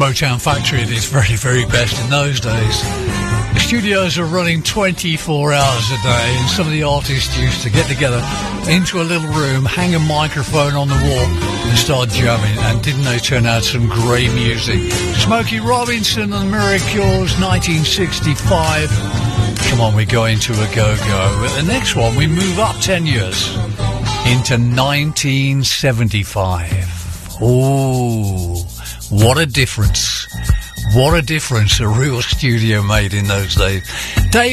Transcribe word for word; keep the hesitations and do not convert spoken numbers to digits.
Motown factory at its very, very best in those days. The studios were running twenty-four hours a day, and some of the artists used to get together into a little room, hang a microphone on the wall and start jamming, and didn't they turn out some great music? Smokey Robinson and the Miracles, nineteen sixty-five. Come on, we're going to a go-go. With the next one, we move up ten years into nineteen seventy-five. Oh, what a difference. What a difference a real studio made in those days. Dave